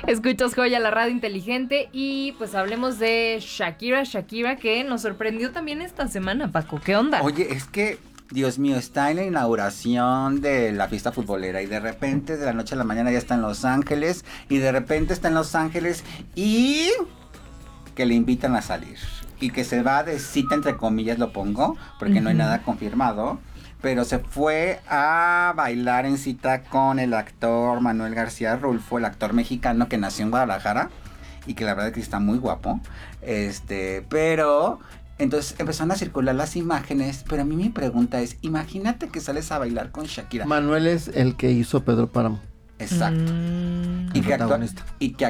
Escuchas Joya, la radio inteligente, y pues hablemos de Shakira, que nos sorprendió también esta semana, Paco. ¿Qué onda? Oye, es que, Dios mío, está en la inauguración de la fiesta futbolera y de repente, de la noche a la mañana ya está en Los Ángeles y de repente está en Los Ángeles y que le invitan a salir y que se va de cita, entre comillas lo pongo, porque no hay nada confirmado. Pero se fue a bailar en cita con el actor Manuel García Rulfo, el actor mexicano que nació en Guadalajara y que la verdad es que está muy guapo. Pero entonces empezaron a circular las imágenes, pero a mí mi pregunta es, imagínate que sales a bailar con Shakira. Manuel es el que hizo Pedro Páramo. Exacto. Y que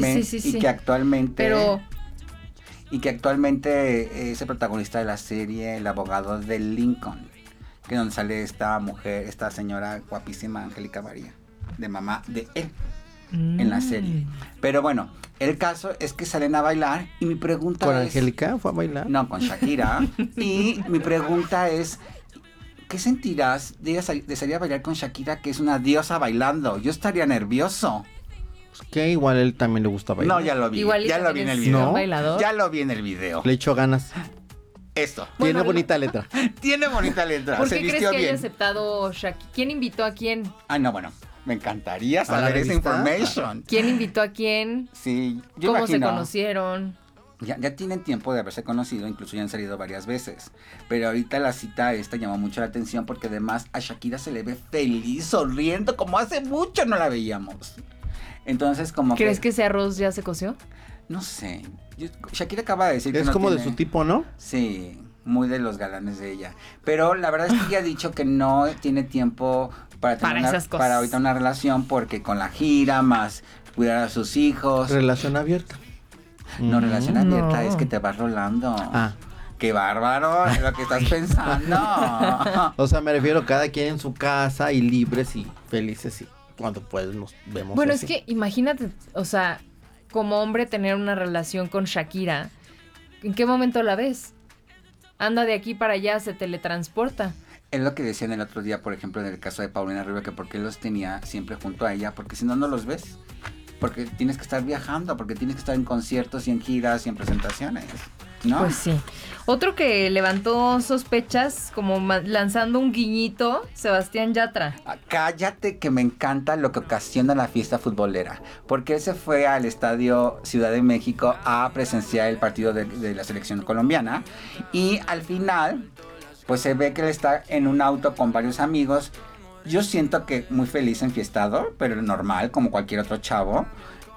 actualmente es el protagonista de la serie El abogado de Lincoln, que donde sale esta mujer, esta señora guapísima, Angélica María, de mamá de él, en la serie. Pero bueno, el caso es que salen a bailar y mi pregunta ¿Con es... Angélica fue a bailar? No, con Shakira. Y mi pregunta es, ¿qué sentirás de salir a bailar con Shakira, que es una diosa bailando? Yo estaría nervioso. Pues que igual él también le gusta bailar. No, ya lo vi. Igual ya lo vi en el video. ¿No? Ya lo vi en el video. Le echó ganas. Esto. Tiene bonita letra. Tiene bonita letra. ¿Por Se qué crees vistió que bien. haya aceptado Shakira? ¿Quién invitó a quién? Ah, no, bueno. Me encantaría ¿A la saber esa revista? information. ¿Quién invitó a quién? Sí, yo ¿Cómo imagino. se conocieron? Ya tienen tiempo de haberse conocido, incluso ya han salido varias veces. Pero ahorita la cita esta llamó mucho la atención porque además a Shakira se le ve feliz, sonriendo, como hace mucho no la veíamos. Entonces, como ¿Crees que ese arroz ya se coció? No sé. Shakira acaba de decir que Es no como tiene... de su tipo, ¿no? Sí, muy de los galanes de ella. Pero la verdad es que ella ha dicho que no tiene tiempo para esas cosas. para ahorita una relación, porque con la gira, más cuidar a sus hijos. Relación abierta. No, relación abierta No. es que te vas rolando. Ah. ¡Qué bárbaro! Es lo que estás pensando. O sea, me refiero cada quien en su casa y libres y felices y cuando pues nos vemos. Bueno, así. es que imagínate, o sea, como hombre tener una relación con Shakira, ¿en qué momento la ves? Anda de aquí para allá, se teletransporta. Es lo que decían el otro día, por ejemplo, en el caso de Paulina Rubio, que por qué los tenía siempre junto a ella, porque si no, no los ves. Porque tienes que estar viajando, porque tienes que estar en conciertos y en giras y en presentaciones, ¿no? Pues sí. Otro que levantó sospechas, como lanzando un guiñito, Sebastián Yatra. Cállate, que me encanta lo que ocasiona la fiesta futbolera, porque él se fue al estadio Ciudad de México a presenciar el partido de la selección colombiana y al final pues se ve que él está en un auto con varios amigos. Yo siento que muy feliz, enfiestado, pero normal, como cualquier otro chavo.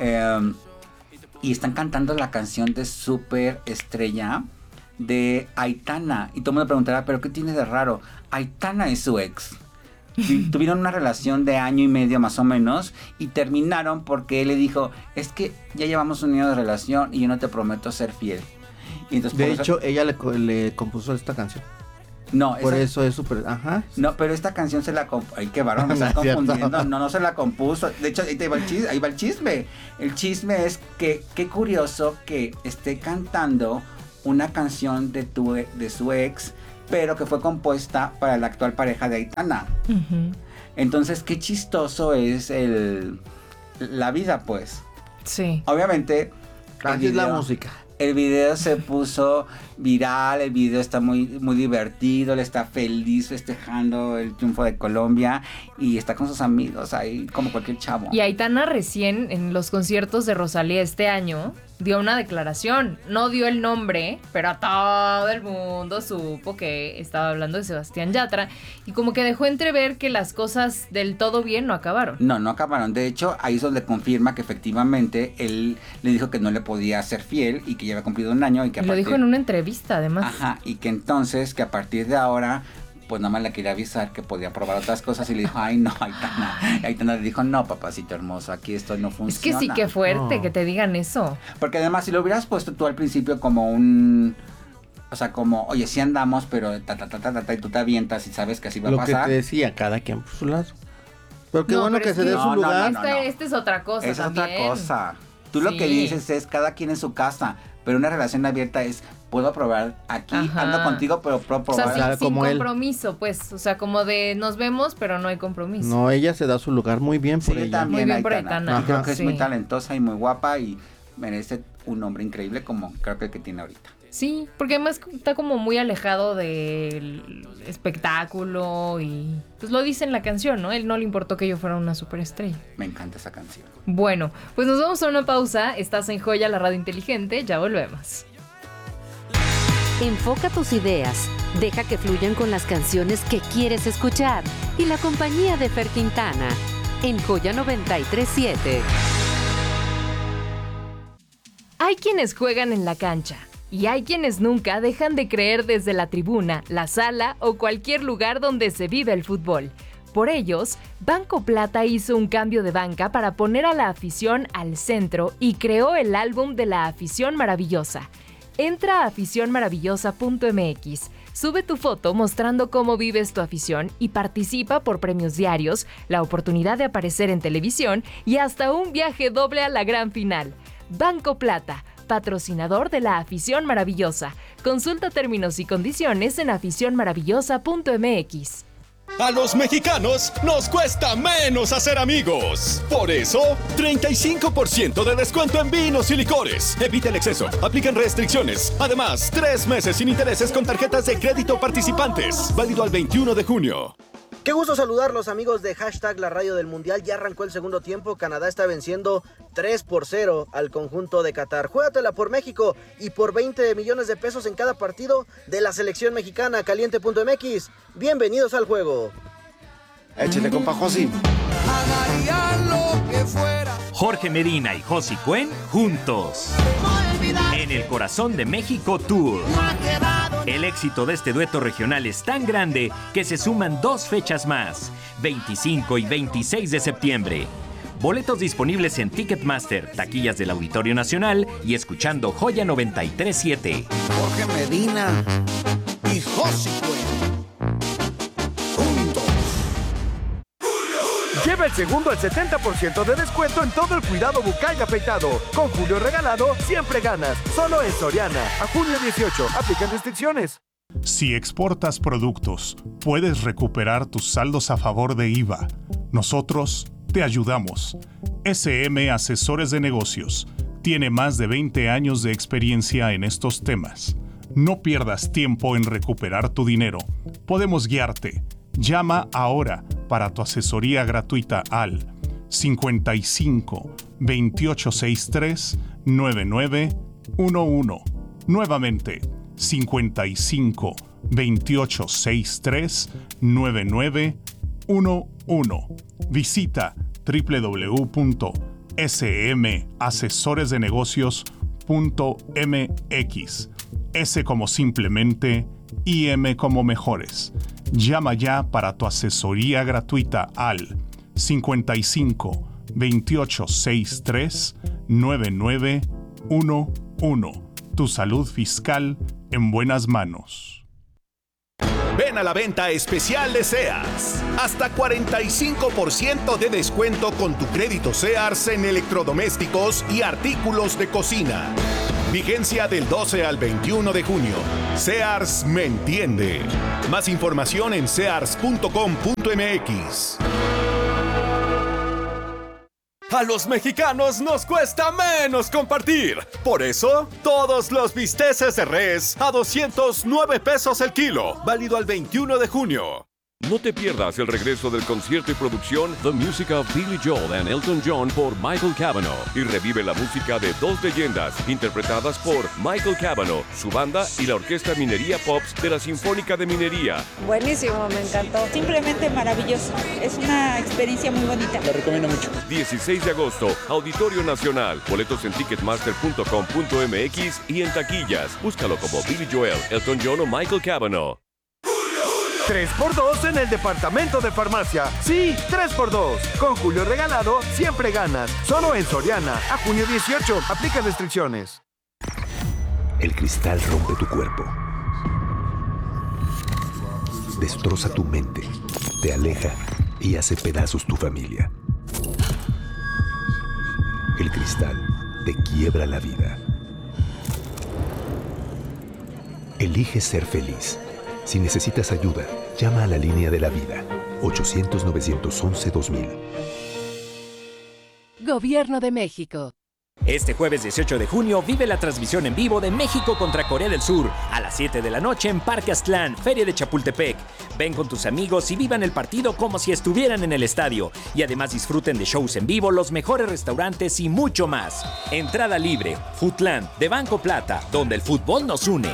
Y están cantando la canción de Super Estrella de Aitana. Y todo el mundo preguntará, ¿pero qué tiene de raro? Aitana es su ex. Tuvieron una relación de año y medio más o menos y terminaron porque él le dijo, es que ya llevamos un año de relación y yo no te prometo ser fiel. Y entonces, de hecho, ella le compuso esta canción. No, por eso es súper... Ajá. No, pero esta canción se la... Ay, qué varón, me está confundiendo. No se la compuso. De hecho, ahí va el chisme. El chisme es que, qué curioso que esté cantando una canción de su ex, pero que fue compuesta para la actual pareja de Aitana. Uh-huh. Entonces, qué chistoso es la vida, pues. Sí. Obviamente... Así es la música. El video se puso viral, el video está muy, muy divertido, él está feliz festejando el triunfo de Colombia y está con sus amigos ahí como cualquier chavo. Y Aitana recién en los conciertos de Rosalía este año dio una declaración, no dio el nombre, pero a todo el mundo supo que estaba hablando de Sebastián Yatra y como que dejó entrever que las cosas del todo bien no acabaron. No acabaron. De hecho, ahí es donde confirma que efectivamente él le dijo que no le podía ser fiel y que ya había cumplido un año y que lo dijo en una entrevista además. Ajá, y que entonces que a partir de ahora pues nada más le quería avisar que podía probar otras cosas y le dijo, ay no, Aitana le dijo, no papacito hermoso, aquí esto no funciona. Es que sí, qué fuerte que te digan eso. Porque además si lo hubieras puesto tú al principio como o sea, como, oye, sí andamos, pero y tú te avientas y sabes que así va a pasar. Lo que te decía, cada quien por su lado. Pero qué bueno que se dé su lugar. Este es otra cosa es también. otra cosa. Tú lo que dices es cada quien en su casa, pero una relación abierta es puedo probar aquí, Ajá. ando contigo, pero puedo O probar. sea, sin como él. compromiso, pues. O sea, como de nos vemos, pero no hay compromiso. No, ella se da su lugar muy bien por Sí, ella. también Muy bien por Aitana. Aitana. Y creo Ajá. que es Sí. muy talentosa y muy guapa y merece un nombre increíble como creo que el que tiene ahorita. Sí, porque además está como muy alejado del espectáculo y pues lo dice en la canción, ¿no? Él no le importó que yo fuera una superestrella. Me encanta esa canción. Bueno, pues nos vamos a una pausa. Estás en Joya, la radio inteligente. Ya volvemos. Enfoca tus ideas, deja que fluyan con las canciones que quieres escuchar y la compañía de Fer Quintana en Joya 93.7. Hay quienes juegan en la cancha y hay quienes nunca dejan de creer desde la tribuna, la sala o cualquier lugar donde se vive el fútbol. Por ellos, Banco Plata hizo un cambio de banca para poner a la afición al centro y creó el álbum de la afición maravillosa. Entra a aficionmaravillosa.mx, sube tu foto mostrando cómo vives tu afición y participa por premios diarios, la oportunidad de aparecer en televisión y hasta un viaje doble a la gran final. Banco Plata, patrocinador de la afición maravillosa. Consulta términos y condiciones en aficionmaravillosa.mx. A los mexicanos nos cuesta menos hacer amigos. Por eso, 35% de descuento en vinos y licores. Evita el exceso. Aplican restricciones. Además, 3 meses sin intereses con tarjetas de crédito participantes. Válido al 21 de junio. Qué gusto saludarlos, amigos de Hashtag La Radio del Mundial. Ya arrancó el segundo tiempo. Canadá está venciendo 3-0 al conjunto de Qatar. Juégatela por México y por 20 millones de pesos en cada partido de la selección mexicana. Caliente.mx. Bienvenidos al juego. Échale, compa Josi. Jorge Medina y Josi Cuen juntos en el Corazón de México Tour. El éxito de este dueto regional es tan grande que se suman 2 fechas más, 25 y 26 de septiembre. Boletos disponibles en Ticketmaster, taquillas del Auditorio Nacional y escuchando Joya 93.7. Jorge Medina y Josi Cuen. Juntos. Lleva el segundo al 70% de descuento en todo el cuidado bucal y afeitado. Con Julio Regalado, siempre ganas. Solo en Soriana. A junio 18. Aplican restricciones. Si exportas productos, puedes recuperar tus saldos a favor de IVA. Nosotros te ayudamos. SM Asesores de Negocios. Tiene más de 20 años de experiencia en estos temas. No pierdas tiempo en recuperar tu dinero. Podemos guiarte. Llama ahora para tu asesoría gratuita al 55 2863 9911. Nuevamente, 55 2863 9911. Visita www.smasesoresdenegocios.mx. S como simplemente y M como mejores. Llama ya para tu asesoría gratuita al 55 2863 9911. Tu salud fiscal en buenas manos. Ven a la venta especial de Sears. Hasta 45% de descuento con tu crédito Sears en electrodomésticos y artículos de cocina. Vigencia del 12 al 21 de junio. Sears me entiende. Más información en sears.com.mx. A los mexicanos nos cuesta menos compartir. Por eso, todos los bisteces de res a 209 pesos el kilo. Válido al 21 de junio. No te pierdas el regreso del concierto y producción The Music of Billy Joel and Elton John por Michael Cavanaugh y revive la música de 2 leyendas interpretadas por Michael Cavanaugh, su banda y la Orquesta Minería Pops de la Sinfónica de Minería. Buenísimo, me encantó. Simplemente maravilloso. Es una experiencia muy bonita. Lo recomiendo mucho. 16 de agosto, Auditorio Nacional. Boletos en ticketmaster.com.mx y en taquillas. Búscalo como Billy Joel, Elton John o Michael Cavanaugh. 3x2 en el departamento de farmacia. Sí, 3x2. Con Julio Regalado, siempre ganas. Solo en Soriana. A junio 18. Aplican restricciones. El cristal rompe tu cuerpo. Destroza tu mente. Te aleja y hace pedazos tu familia. El cristal te quiebra la vida. Elige ser feliz. Si necesitas ayuda, llama a la línea de la vida. 800-911-2000. Gobierno de México. Este jueves 18 de junio vive la transmisión en vivo de México contra Corea del Sur a las 7 de la noche en Parque Aztlán, Feria de Chapultepec. Ven con tus amigos y vivan el partido como si estuvieran en el estadio. Y además disfruten de shows en vivo, los mejores restaurantes y mucho más. Entrada libre. Foodland de Banco Plata, donde el fútbol nos une.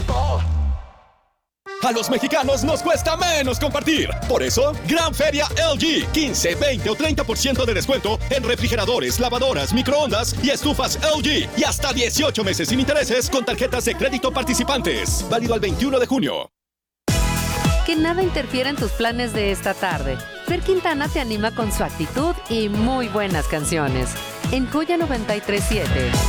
A los mexicanos nos cuesta menos compartir. Por eso, Gran Feria LG. 15, 20 o 30% de descuento en refrigeradores, lavadoras, microondas y estufas LG. Y hasta 18 meses sin intereses con tarjetas de crédito participantes. Válido al 21 de junio. Que nada interfiera en tus planes de esta tarde. Fer Quintana te anima con su actitud y muy buenas canciones. En Joya 93.7.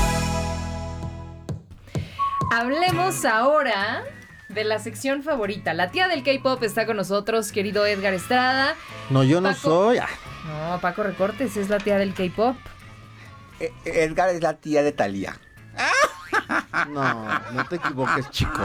Hablemos ahora de la sección favorita. La tía del K-pop está con nosotros, querido Edgar Estrada. No, yo no soy. No, Paco Recortes es la tía del K-pop. Edgar es la tía de Thalía. No te equivoques, chico.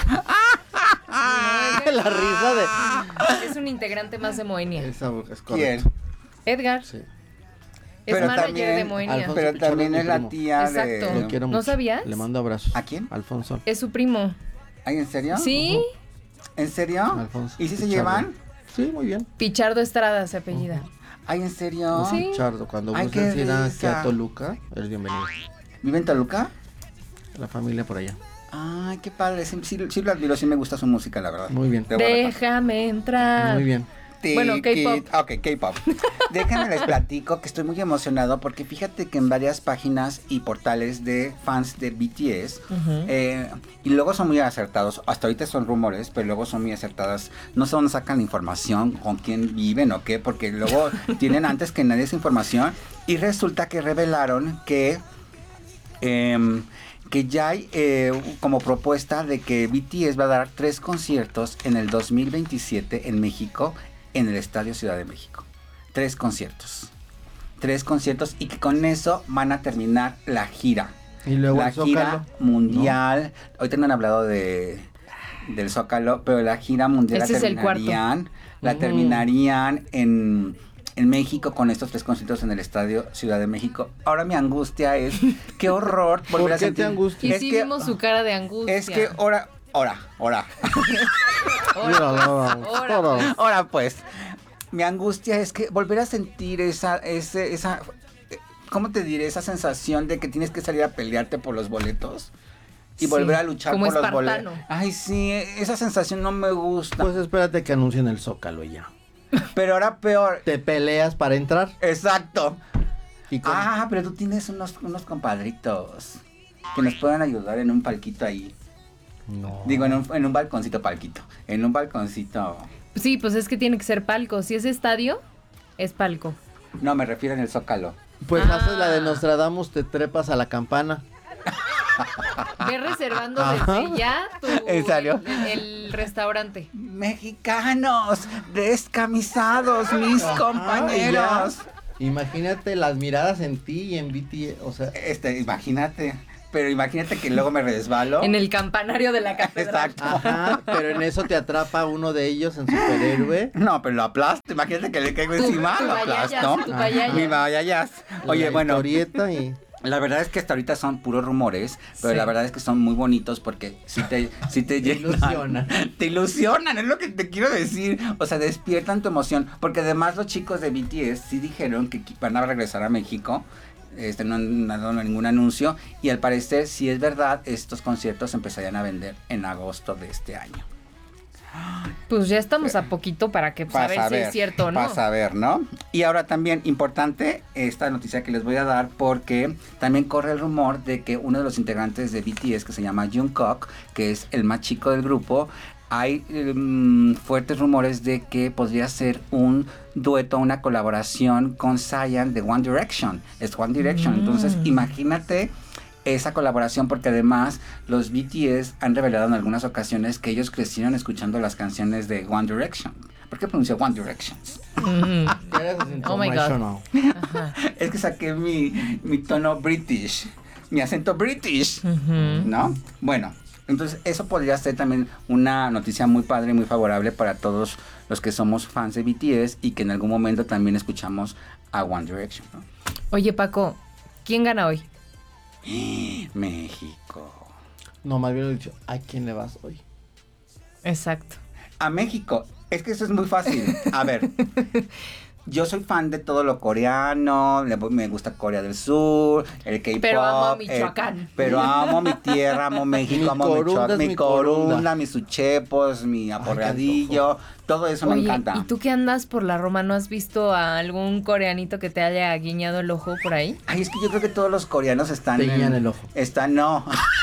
La risa de... Es un integrante más de Moenia. Esa es correcto. ¿Quién? Edgar. Sí. Es pero manager también, de Moenia. Alfonso pero Pichón también es la tía Exacto. de... Lo quiero ¿No mucho. sabías? Le mando abrazos. ¿A quién? Alfonso. Es su primo. ¿Ay, en serio? ¿Sí? ¿En serio? Alfonso. ¿Y si se Pichardo. llevan? Sí, muy bien. Pichardo Estrada se apellida. ¿Ay, en serio? Sí. Pichardo, cuando Ay, gusten qué ir aquí risa. a Toluca, eres bienvenido. ¿Vive en Toluca? La familia por allá. Ay, qué padre. Sí lo admiro, sí me gusta su música, la verdad. Muy bien. Déjame entrar. Muy bien. Bueno, K-pop. Ok, K-pop. Déjenme les platico que estoy muy emocionado porque fíjate que en varias páginas y portales de fans de BTS, y luego son muy acertados, hasta ahorita son rumores, pero luego son muy acertadas, no sé dónde sacan la información, con quién viven o qué, porque luego tienen antes que nadie esa información, y resulta que revelaron que ya hay como propuesta de que BTS va a dar 3 conciertos en el 2027 en México, en el Estadio Ciudad de México. 3 conciertos. 3 conciertos y que con eso van a terminar la gira. Y luego la el gira Zócalo. mundial. ¿No? Ahorita no han hablado del Zócalo, pero la gira mundial Ese la terminarían en México con estos 3 conciertos en el Estadio Ciudad de México. Ahora mi angustia es, qué horror volver a sentir. ¿Por qué te angustia? Y sí vimos su cara de angustia. Es que ahora. Ahora pues, mi angustia es que volver a sentir esa, ¿cómo te diré? Esa sensación de que tienes que salir a pelearte por los boletos. Y volver a luchar como por los espartano. boletos. Ay, sí, esa sensación no me gusta. Pues espérate que anuncien el Zócalo y ya. Pero ahora peor. Te peleas para entrar. Exacto. Y pero tú tienes unos compadritos que nos puedan ayudar en un palquito ahí. No. Digo, en un balconcito palquito. En un balconcito. Sí, pues es que tiene que ser palco. Si es estadio, es palco. No, me refiero en el Zócalo. Pues haces la de Nostradamus, te trepas a la campana. Ve reservando desde ya ¿En serio? el restaurante. Mexicanos, descamisados, mis compañeros. Imagínate las miradas en ti y en BTS, o sea... Imagínate. Pero imagínate que luego me resbalo. En el campanario de la catedral. Exacto. Ajá, pero en eso te atrapa uno de ellos en superhéroe. No, pero lo aplasto. Imagínate que le caigo encima, lo aplasto. Mi vayayas. Oye, bueno. Y... La verdad es que hasta ahorita son puros rumores, pero la verdad es que son muy bonitos porque si te llenan, te ilusionan, es lo que te quiero decir. O sea, despiertan tu emoción, porque además los chicos de BTS sí dijeron que van a regresar a México. No han dado ningún anuncio y al parecer, si es verdad, estos conciertos empezarían a vender en agosto de este año. Pues ya estamos a poquito para que saber si es cierto o no. Para saber, ¿no? Y ahora también, importante, esta noticia que les voy a dar, porque también corre el rumor de que uno de los integrantes de BTS, que se llama Jungkook, que es el más chico del grupo, hay fuertes rumores de que podría ser un dueto, una colaboración con Zayn de One Direction. Es One Direction, entonces imagínate esa colaboración, porque además los BTS han revelado en algunas ocasiones que ellos crecieron escuchando las canciones de One Direction. ¿Por qué pronunció One Direction? Oh my God. Es que saqué mi tono British, mi acento British, ¿no? Bueno, Entonces, eso podría ser también una noticia muy padre, muy favorable para todos los que somos fans de BTS y que en algún momento también escuchamos a One Direction, ¿no? Oye, Paco, ¿quién gana hoy? México. No, más bien he dicho, ¿a quién le vas hoy? Exacto. A México. Es que eso es muy fácil. A ver, yo soy fan de todo lo coreano, me gusta Corea del Sur, el K-pop. Pero amo a Michoacán. Pero amo mi tierra, amo México, amo Michoacán, mi corunda, mis uchepos, mi aporreadillo, todo eso me encanta. ¿Y tú que andas por la Roma, no has visto a algún coreanito que te haya guiñado el ojo por ahí? Ay, es que yo creo que todos los coreanos están... Te guiñan el ojo. No.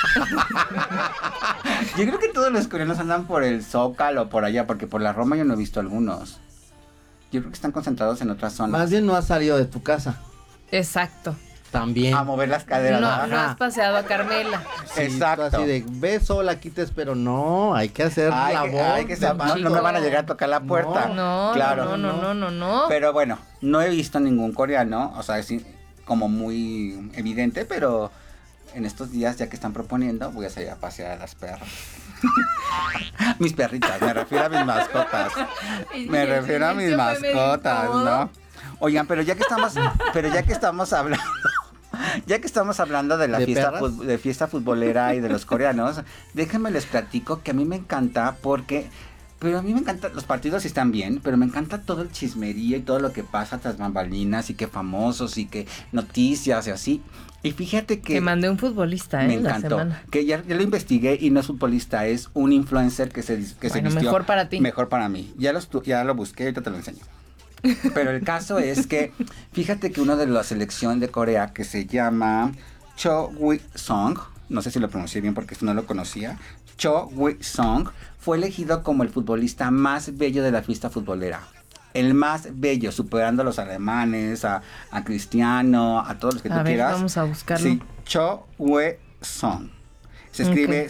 Yo creo que todos los coreanos andan por el Zócalo, por allá, porque por la Roma yo no he visto algunos. Yo creo que están concentrados en otras zonas. Más bien no has salido de tu casa. Exacto. También. A mover las caderas. No has paseado a Carmela. Sí, exacto. Así de, ve sola, aquí te espero. No, hay que hacer no me van a llegar a tocar la puerta. No, claro. No. Pero bueno, no he visto ningún coreano, o sea, es como muy evidente, pero en estos días, ya que están proponiendo, voy a salir a pasear a las perras. Mis perritas, me refiero a mis mascotas. Me refiero a mis mascotas, ¿no? Oigan, pero ya que estamos hablando, de la fiesta futbolera y de los coreanos, déjenme les platico que a mí me encanta pero a mí me encanta, los partidos están bien, pero me encanta todo el chismerío y todo lo que pasa tras bambalinas y que famosos y que noticias y así. Y fíjate que... Te mandé un futbolista, me la encantó. semana. Que ya lo investigué y no es futbolista, es un influencer que se vistió. Mejor para ti. Mejor para mí. Ya lo busqué y ahorita te lo enseño. Pero el caso es que, fíjate que uno de la selección de Corea que se llama Cho Wi-sung, no sé si lo pronuncié bien porque no lo conocía, Cho Wi-sung, fue elegido como el futbolista más bello de la fiesta futbolera. El más bello, superando a los alemanes, a Cristiano, a todos los que tú quieras. Vamos a buscarlo. Sí, Cho Wi-sung. Se escribe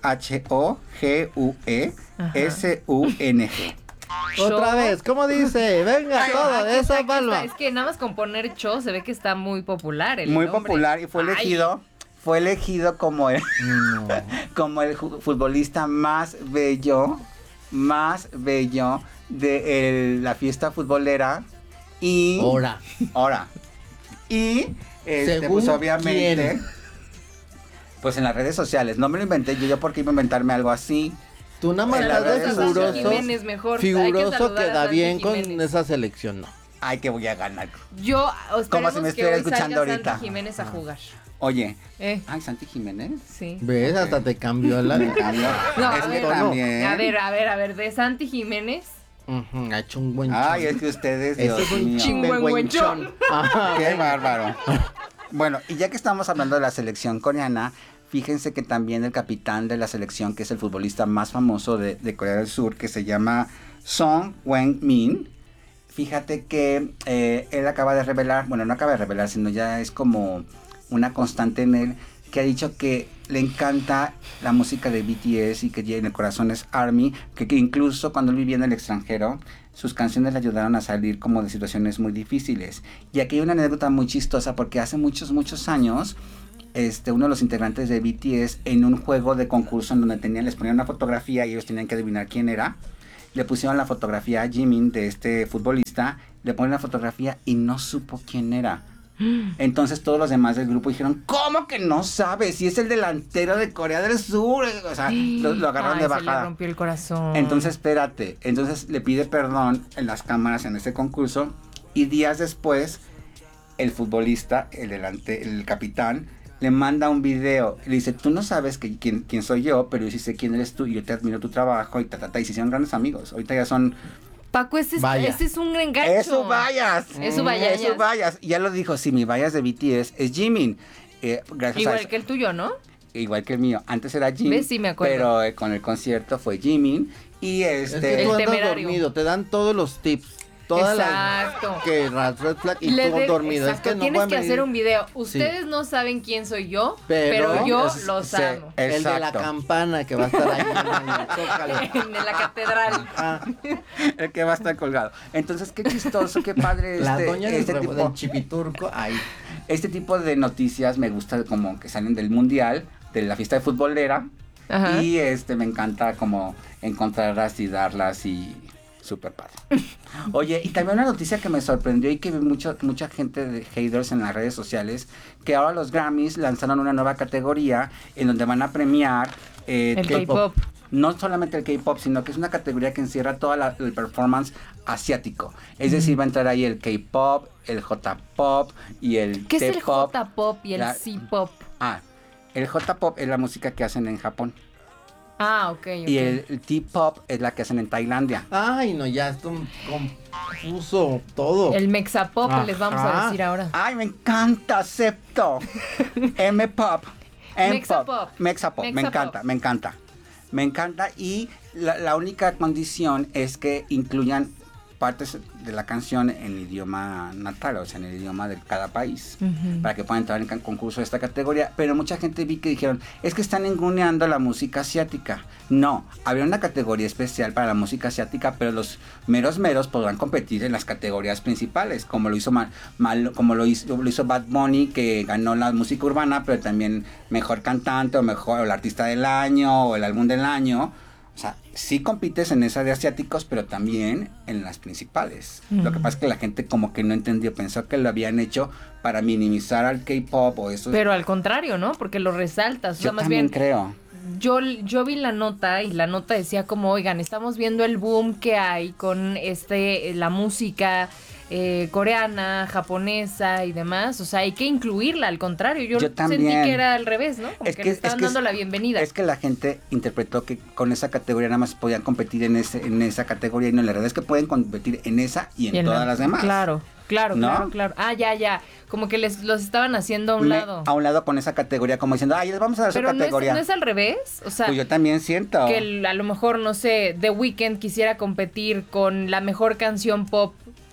C-H-O-G-U-E-S-U-N-G. Otra vez, ¿cómo dice? Venga, todo de esa palma. Es que nada más con poner Cho se ve que está muy popular el muy nombre. Popular y fue elegido como el futbolista más bello de la fiesta futbolera y ahora y pues obviamente ¿quién? Pues en las redes sociales, no me lo inventé yo porque iba a inventarme algo así. Tú nada más estás de figuroso queda bien con esa selección, ¿no? Ay, que voy a ganar. Yo, como si me estuviera escuchando ahorita. Santi Jiménez a jugar. Oye, ay, Santi Jiménez. Sí. ¿Ves? Okay. Hasta te cambió la... No, a ver, de Santi Jiménez. Ha hecho un buen chon. Ay, es que ustedes, Dios es un mío. Chingüengüenchón. Qué bárbaro. Bueno, y ya que estamos hablando de la selección coreana, fíjense que también el capitán de la selección, que es el futbolista más famoso de Corea del Sur, que se llama Son Heung-min, fíjate que él acaba de revelar, bueno, no acaba de revelar, sino ya es como una constante en él, que ha dicho que le encanta la música de BTS y que en el corazón es ARMY, que incluso cuando él vivía en el extranjero, sus canciones le ayudaron a salir como de situaciones muy difíciles. Y aquí hay una anécdota muy chistosa porque hace muchos años, uno de los integrantes de BTS en un juego de concurso en donde les ponían una fotografía y ellos tenían que adivinar quién era, le pusieron la fotografía a Jimin de este futbolista, le ponen la fotografía y no supo quién era. Entonces todos los demás del grupo dijeron, ¿cómo que no sabes? Si es el delantero de Corea del Sur. O sea, lo agarraron de bajada. Se le rompió el corazón. Entonces, espérate. Entonces le pide perdón en las cámaras en ese concurso y días después el futbolista, el capitán, le manda un video. Le dice, tú no sabes quién soy yo, pero yo sí sé quién eres tú y yo te admiro tu trabajo y y se hicieron grandes amigos. Ahorita ya son... Paco, ese es un engancho. Eso vayas. Eso vayas. Y ya lo dijo, si mi vayas de BTS es Jimin. Gracias igual que el tuyo, ¿no? Igual que el mío. Antes era Jimin. Sí, me acuerdo. Pero con el concierto fue Jimin. Y Es que tú andas dormido, te dan todos los tips. Exacto. Que red flag y tú dormido. Exacto, es que no tienes que venir. Hacer un video. Ustedes no saben quién soy yo, pero yo los amo. El de la campana que va a estar ahí en la catedral. El que va a estar colgado. Entonces, qué chistoso, qué padre. La doña del Chipiturco, ahí. Este tipo de noticias me gusta como que salen del mundial, de la fiesta de futbolera. Ajá. Y me encanta como encontrarlas y darlas y súper padre. Oye, y también una noticia que me sorprendió y que vi mucha gente de haters en las redes sociales, que ahora los Grammys lanzaron una nueva categoría en donde van a premiar el K-pop. No solamente el K-pop, sino que es una categoría que encierra toda el performance asiático. Es decir, va a entrar ahí el K-pop, el J-pop y el T-pop. ¿Qué es el J-pop y el C-pop? El J-pop es la música que hacen en Japón. Ok. Y el T-pop es la que hacen en Tailandia. Ay, no, ya está confuso todo. El Mexapop les vamos a decir ahora. Ay, me encanta, acepto. M-pop. Mexapop. Mexapop, me encanta. Y la única condición es que incluyan partes de la canción en idioma natal, o sea, en el idioma de cada país, para que puedan entrar en el concurso de esta categoría. Pero mucha gente vi que dijeron, es que están ninguneando la música asiática. No, había una categoría especial para la música asiática, pero los meros podrán competir en las categorías principales, como lo hizo lo hizo Bad Bunny, que ganó la música urbana, pero también mejor cantante, o el artista del año, o el álbum del año. O sea, sí compites en esa de asiáticos, pero también en las principales. Lo que pasa es que la gente como que no entendió, pensó que lo habían hecho para minimizar al K-pop o eso. Pero al contrario, ¿no? Porque lo resaltas. Yo también creo. Yo vi la nota y la nota decía como, oigan, estamos viendo el boom que hay con la música coreana, japonesa y demás, o sea, hay que incluirla, al contrario, yo sentí que era al revés, ¿no? Como que le estaban dando la bienvenida. Es que la gente interpretó que con esa categoría nada más podían competir en esa categoría, y no, la verdad es que pueden competir en esa y en todas las demás. Claro. Ah, ya. Como que los estaban haciendo a un lado. A un lado con esa categoría, como diciendo, les vamos a dar su categoría. ¿No es al revés? O sea, pues yo también siento. Que a lo mejor, no sé, The Weeknd quisiera competir con la mejor canción pop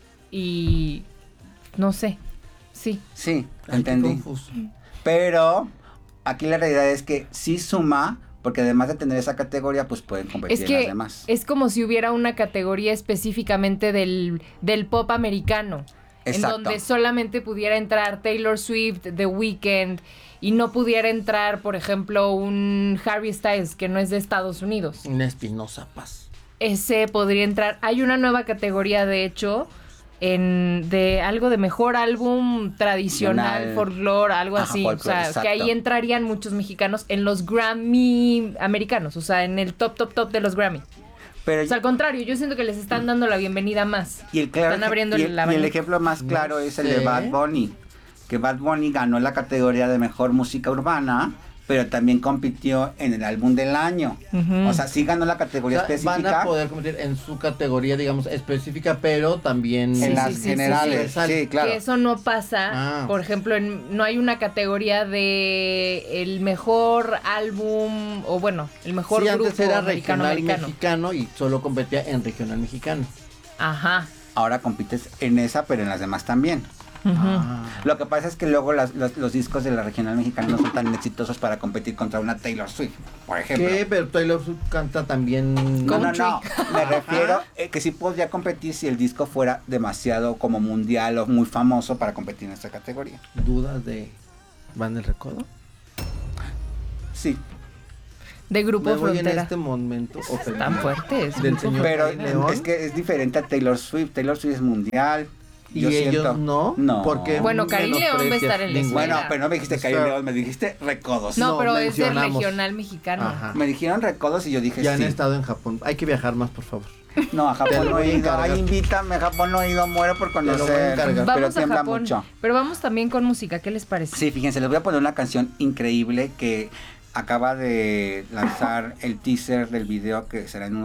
y no sé. Sí. Sí, entendí. Pero aquí la realidad es que sí suma, porque además de tener esa categoría, pues pueden competir en las demás. Es como si hubiera una categoría específicamente del pop americano. Exacto. En donde solamente pudiera entrar Taylor Swift, The Weeknd, y no pudiera entrar, por ejemplo, un Harry Styles, que no es de Estados Unidos. Un Espinosa Paz. Ese podría entrar. Hay una nueva categoría, de hecho, de algo de mejor álbum tradicional, folklore, algo así. Folklore, o sea, exacto. Que ahí entrarían muchos mexicanos en los Grammy americanos, o sea, en el top de los Grammy. Pero o sea, al contrario, yo siento que les están dando la bienvenida más. Y están abriendo y el ejemplo más claro es el de Bad Bunny, que Bad Bunny ganó la categoría de mejor música urbana, pero también compitió en el álbum del año. O sea, sí ganó la categoría específica. Van a poder competir en su categoría, digamos, específica, pero también en las generales. Sí, claro. Que eso no pasa. Por ejemplo, no hay una categoría de el mejor álbum, o bueno, el mejor grupo antes era regional mexicano y solo competía en regional mexicano. Ajá. Ahora compites en esa, pero en las demás también. Lo que pasa es que luego los discos de la regional mexicana no son tan exitosos para competir contra una Taylor Swift, por ejemplo. ¿Qué? Pero Taylor Swift canta también... No. Me refiero que sí podría competir si el disco fuera demasiado como mundial o muy famoso para competir en esta categoría. ¿Dudas de Van el Recodo? Sí. De Grupo Frontera. En este momento tan fuertes. Pero es que es diferente a Taylor Swift. Taylor Swift es mundial. ¿Y ellos no? Porque bueno, Karim León va a estar en la escuela. Bueno, pero no me dijiste Karim León, me dijiste Recodos. No, pero es del regional mexicano. Ajá. Me dijeron Recodos y yo dije ya han estado en Japón. Hay que viajar más, por favor. No, a Japón no he ido. Ay, invítame, a Japón no he ido, muero por conocer. Pero tiembla mucho. Pero vamos también con música, ¿qué les parece? Sí, fíjense, les voy a poner una canción increíble que acaba de lanzar el teaser del video que será en unos